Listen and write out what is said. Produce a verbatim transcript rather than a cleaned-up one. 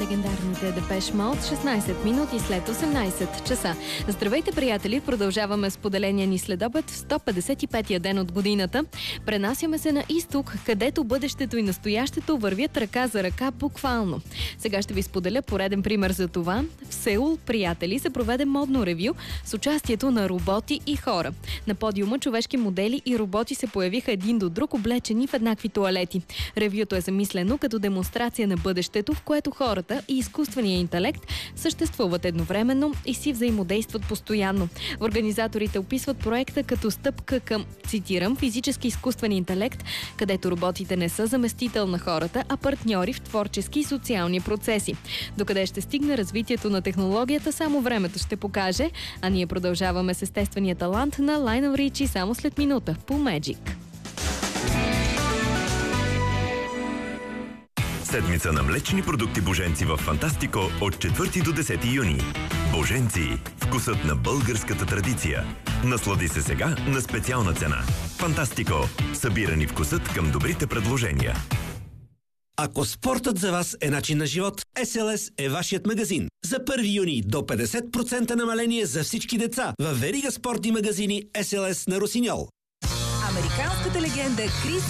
легендарните Депеш Мод, шестнайсет минути след осемнайсет часа. Здравейте, приятели! Продължаваме с поделения ни следобед в сто петдесет и петия ден от годината. Пренасяме се на изток, където бъдещето и настоящето вървят ръка за ръка буквално. Сега ще ви споделя пореден пример за това. В Сеул, приятели, се проведе модно ревю с участието на роботи и хора. На подиума човешки модели и роботи се появиха един до друг, облечени в еднакви тоалети. Ревюто е замислено като демонстрация на бъдещето, в което хората и изкуственият интелект съществуват едновременно и си взаимодействат постоянно. Организаторите описват проекта като стъпка към, цитирам, физически изкуствен интелект, където роботите не са заместител на хората, а партньори в творчески и социални процеси. Докъде ще стигне развитието на технологията, само времето ще покаже, а ние продължаваме с естествения талант на Лайнел Ричи само след минута по Magic. Седмица на млечни продукти Боженци в Фантастико от четвърти до десети юни. Боженци – вкусът на българската традиция. Наслади се сега на специална цена. Фантастико – събирани вкусът към добрите предложения. Ако спортът за вас е начин на живот, Ес Ел Ес е вашият магазин. За първи юни до петдесет процента намаление за всички деца във верига спортни магазини Ес Ел Ес на Росиньол. Американската легенда Крис